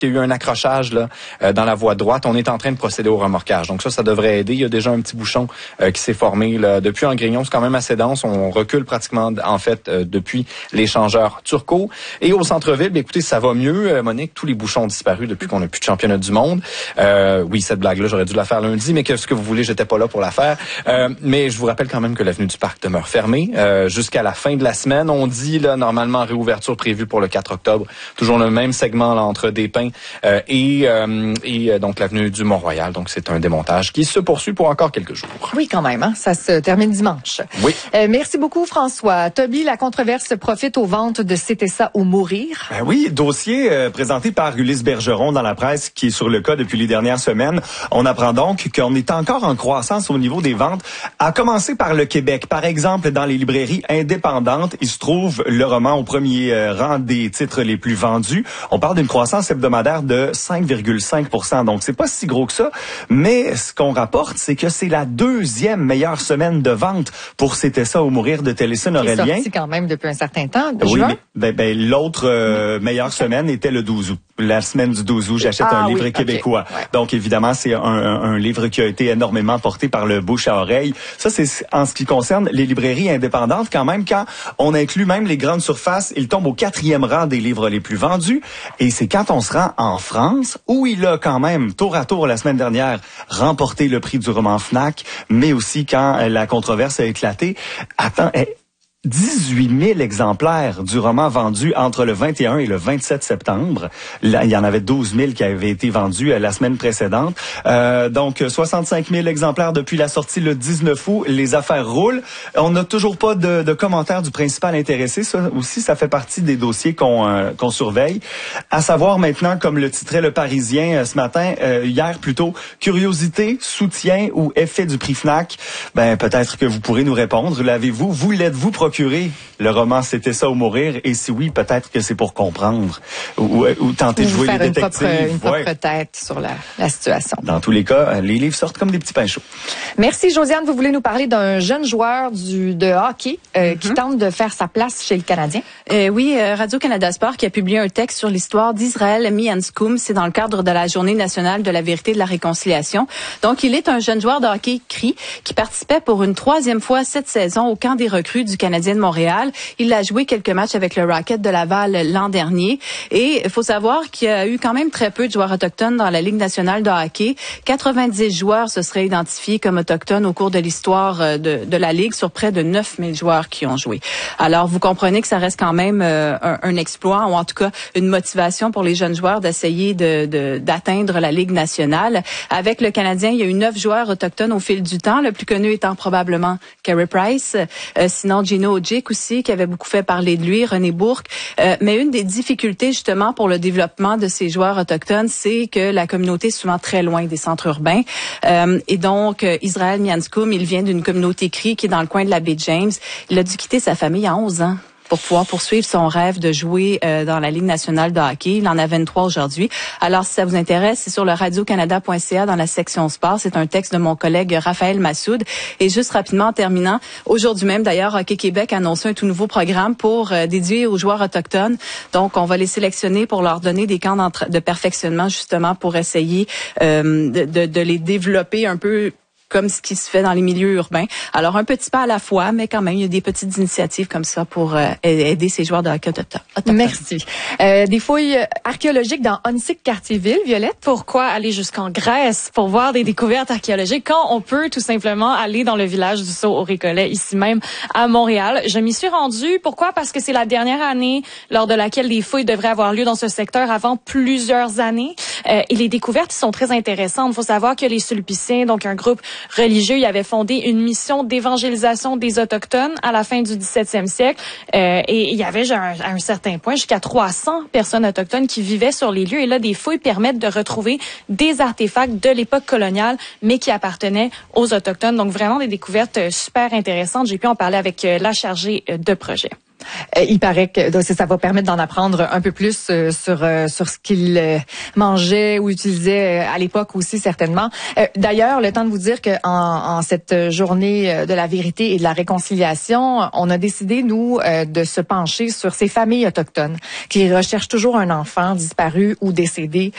qu'il y a eu un accrochage là dans la voie droite. On est en train de procéder au remorquage. Donc ça devrait aider. Il y a déjà un petit bouchon qui s'est formé là, depuis Angrignon. C'est quand même assez dense. On recule pratiquement, en fait, depuis l'échangeur Turcot. Et au centre-ville, bien, écoutez, ça va mieux. Monique, tous les bouchons ont disparu depuis qu'on n'a plus de championnat du monde. Oui, cette blague-là, j'aurais dû la faire lundi, mais qu'est-ce que vous voulez, j'étais pas là pour la faire. Mais je vous rappelle quand même que l'avenue du Parc demeure fermée jusqu'à la fin de la semaine. On dit, là, normalement, réouverture prévue pour le 4 octobre. Toujours le même segment là, entre Des-Pins et donc l'avenue du Mont-Royal. Donc, c'est un démontage qui se poursuit pour encore quelques jours. Oui, quand même. Hein? Ça se termine dimanche. Oui. Merci beaucoup, François. Toby, la controverse profite aux ventes de C'était ça ou mourir. Ben oui, dossier présenté par Ulysse Bergeron dans la presse qui est sur le cas depuis les dernières semaines. On apprend donc qu'on est encore en croissance au niveau des ventes, à commencer par le Québec. Par exemple, dans les librairies indépendantes, il se trouve le roman au premier rang des titres les plus vendus. On parle d'une croissance hebdomadaire de 5,5 %. Donc, c'est pas si gros que ça. Mais ce qu'on rapporte, c'est que c'est la deuxième meilleure semaine de vente pour C'était ça ou mourir de Télésine Aurélien. C'est sorti quand même depuis un certain temps. Oui, juin. mais l'autre meilleure semaine était le 12 août. La semaine du 12 août, j'achète un livre québécois. Okay. Ouais. Donc, évidemment, c'est un livre qui a été énormément porté par le bouche à oreille. Ça, c'est en ce qui concerne les librairies indépendantes. Quand même, quand on inclut même les grandes surfaces, il tombe au 4e rang des livres les plus vendus. Et c'est quand on se rend en France, où il a quand même, tour à tour, la semaine dernière, remporté le prix du roman Fnac, mais aussi quand la controverse a éclaté. 18 000 exemplaires du roman vendus entre le 21 et le 27 septembre. Là, il y en avait 12 000 qui avaient été vendus la semaine précédente. Donc, 65 000 exemplaires depuis la sortie le 19 août. Les affaires roulent. On n'a toujours pas de commentaires du principal intéressé. Ça aussi, ça fait partie des dossiers qu'on surveille. À savoir maintenant, comme le titrait Le Parisien ce matin, hier plutôt, curiosité, soutien ou effet du prix Fnac. Ben, peut-être que vous pourrez nous répondre. L'avez-vous? Vous l'êtes-vous procuré? Le roman C'était ça ou mourir, et si oui, peut-être que c'est pour comprendre ou tenter de jouer les détectives. Une propre tête sur la situation. Dans tous les cas, les livres sortent comme des petits pains chauds. Merci, Josiane. Vous voulez nous parler d'un jeune joueur de hockey qui tente de faire sa place chez le Canadien? Oui, Radio-Canada Sport qui a publié un texte sur l'histoire d'Israël Mianscoum. C'est dans le cadre de la Journée nationale de la vérité et de la réconciliation. Donc, il est un jeune joueur de hockey CRI qui participait pour une 3e fois cette saison au camp des recrues du Canadien de Montréal. Il a joué quelques matchs avec le Rocket de Laval l'an dernier. Et il faut savoir qu'il y a eu quand même très peu de joueurs autochtones dans la Ligue nationale de hockey. 90 joueurs se seraient identifiés comme autochtones au cours de l'histoire de la Ligue sur près de 9 000 joueurs qui ont joué. Alors, vous comprenez que ça reste quand même un exploit, ou en tout cas une motivation pour les jeunes joueurs d'essayer d'atteindre la Ligue nationale. Avec le Canadien, il y a eu 9 joueurs autochtones au fil du temps, le plus connu étant probablement Carey Price, sinon Gino Odjick aussi, qui avait beaucoup fait parler de lui, René Bourque. Mais une des difficultés, justement, pour le développement de ces joueurs autochtones, c'est que la communauté est souvent très loin des centres urbains. Et donc, Israël Mianscoum, il vient d'une communauté CRI qui est dans le coin de la baie James. Il a dû quitter sa famille à 11 ans pour pouvoir poursuivre son rêve de jouer dans la Ligue nationale de hockey. Il en a 23 aujourd'hui. Alors, si ça vous intéresse, c'est sur le radiocanada.ca dans la section sport. C'est un texte de mon collègue Raphaël Massoud. Et juste rapidement, en terminant, aujourd'hui même, d'ailleurs, Hockey Québec a annoncé un tout nouveau programme pour dédié aux joueurs autochtones. Donc, on va les sélectionner pour leur donner des camps de perfectionnement, justement, pour essayer de les développer un peu comme ce qui se fait dans les milieux urbains. Alors, un petit pas à la fois, mais quand même, il y a des petites initiatives comme ça pour aider ces joueurs de hockey autochtones. Merci. Des fouilles archéologiques dans Onsic-Cartierville, Violette. Pourquoi aller jusqu'en Grèce pour voir des découvertes archéologiques quand on peut tout simplement aller dans le village du Sault au Récollet, ici même à Montréal? Je m'y suis rendue. Pourquoi? Parce que c'est la dernière année lors de laquelle des fouilles devraient avoir lieu dans ce secteur avant plusieurs années. Et les découvertes sont très intéressantes. Il faut savoir que les Sulpiciens, donc un groupe religieux, il avait fondé une mission d'évangélisation des Autochtones à la fin du 17e siècle. Et il y avait à un certain point jusqu'à 300 personnes autochtones qui vivaient sur les lieux. Et là, des fouilles permettent de retrouver des artefacts de l'époque coloniale, mais qui appartenaient aux Autochtones. Donc, vraiment des découvertes super intéressantes. J'ai pu en parler avec la chargée de projet. Il paraît que ça va permettre d'en apprendre un peu plus sur ce qu'ils mangeaient ou utilisaient à l'époque aussi, certainement. D'ailleurs, le temps de vous dire que en cette journée de la vérité et de la réconciliation, on a décidé, nous, de se pencher sur ces familles autochtones qui recherchent toujours un enfant disparu ou décédé